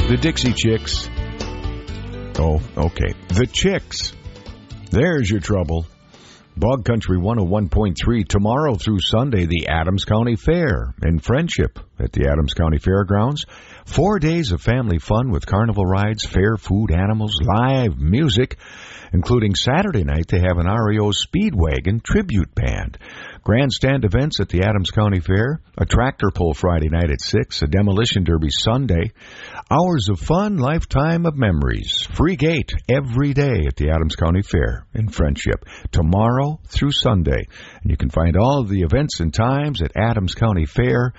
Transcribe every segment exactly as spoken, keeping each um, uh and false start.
The Dixie Chicks. Oh, okay. The Chicks. There's your trouble. Bog Country one oh one point three. Tomorrow through Sunday, the Adams County Fair in Friendship at the Adams County Fairgrounds. Four days of family fun with carnival rides, fair food, animals, live music, including Saturday night they have an R E O Speedwagon tribute band. Grandstand events at the Adams County Fair, a tractor pull Friday night at six, a demolition derby Sunday, hours of fun, lifetime of memories. Free gate every day at the Adams County Fair in Friendship, tomorrow through Sunday. And you can find all of the events and times at adams county fair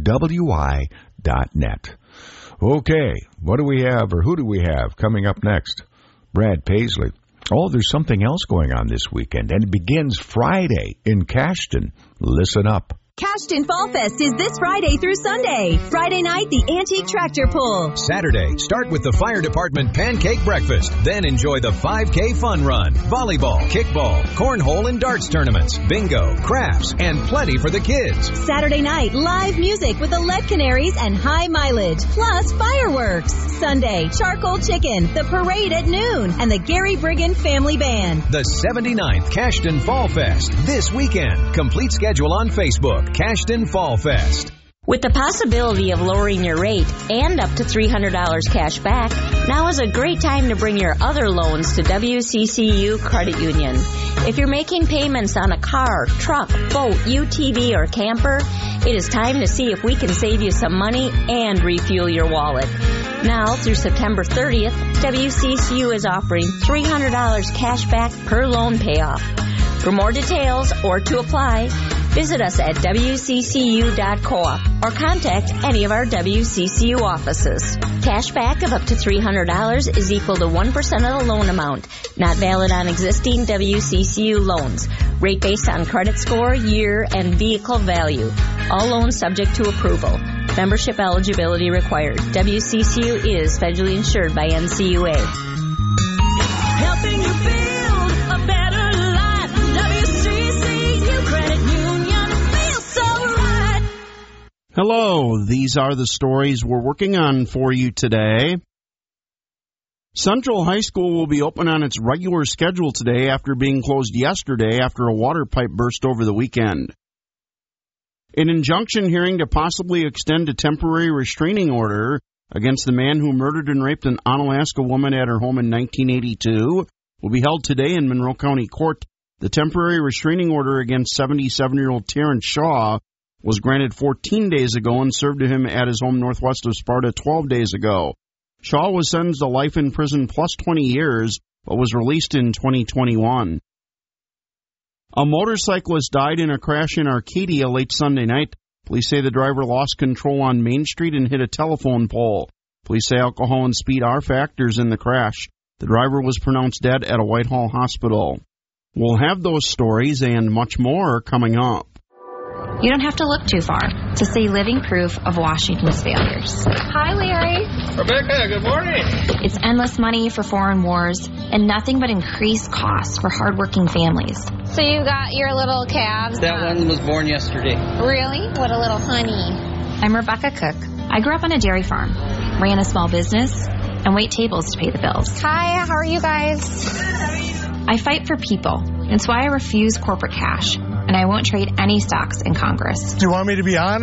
w i dot net. Okay, what do we have, or who do we have coming up next? Brad Paisley. Oh, there's something else going on this weekend, and it begins Friday in Cashton. Listen up. Cashton Fall Fest is this Friday through Sunday. Friday night, the Antique Tractor Pull. Saturday, start with the Fire Department Pancake Breakfast. Then enjoy the five K Fun Run, volleyball, kickball, cornhole and darts tournaments, bingo, crafts, and plenty for the kids. Saturday night, live music with the Lead Canaries and High Mileage, plus fireworks. Sunday, charcoal chicken, the parade at noon, and the Gary Brigham Family Band. The seventy-ninth Cashton Fall Fest this weekend. Complete schedule on Facebook. Cashton Fall Fest. With the possibility of lowering your rate and up to three hundred dollars cash back, now is a great time to bring your other loans to W C C U Credit Union. If you're making payments on a car, truck, boat, U T V, or camper, it is time to see if we can save you some money and refuel your wallet. Now, through September thirtieth, W C C U is offering three hundred dollars cash back per loan payoff. For more details or to apply, visit us at w c c u dot coop or contact any of our W C C U offices. Cash back of up to three hundred dollars is equal to one percent of the loan amount, not valid on existing W C C U loans. Rate based on credit score, year, and vehicle value. All loans subject to approval. Membership eligibility required. W C C U is federally insured by N C U A. Helping you build a better life. W C C U Credit Union feels so right. Hello, these are the stories we're working on for you today. Central High School will be open on its regular schedule today after being closed yesterday after a water pipe burst over the weekend. An injunction hearing to possibly extend a temporary restraining order against the man who murdered and raped an Onalaska woman at her home in nineteen eighty-two will be held today in Monroe County Court. The temporary restraining order against seventy-seven-year-old Terrence Shaw was granted fourteen days ago and served to him at his home northwest of Sparta twelve days ago. Shaw was sentenced to life in prison plus twenty years, but was released in twenty twenty-one. A motorcyclist died in a crash in Arcadia late Sunday night. Police say the driver lost control on Main Street and hit a telephone pole. Police say alcohol and speed are factors in the crash. The driver was pronounced dead at a Whitehall hospital. We'll have those stories and much more coming up. You don't have to look too far to see living proof of Washington's failures. Hi, Larry. Rebecca, good morning. It's endless money for foreign wars and nothing but increased costs for hardworking families. So you got your little calves? That um, one was born yesterday. Really? What a little honey. I'm Rebecca Cook. I grew up on a dairy farm, ran a small business, and wait tables to pay the bills. Hi, how are you guys? I fight for people. It's why I refuse corporate cash, and I won't trade any stocks in Congress. Do you want me to be honest?